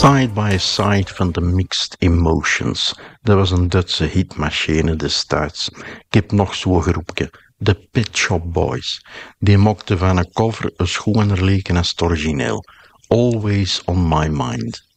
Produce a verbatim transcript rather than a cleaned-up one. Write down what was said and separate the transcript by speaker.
Speaker 1: Side by Side van de Mixed Emotions. Dat was een Duitse hitmachine destijds. Ik heb nog zo'n groepje. De Pet Shop Boys. Die maakten van een cover een schoener leken als het origineel. Always on my mind.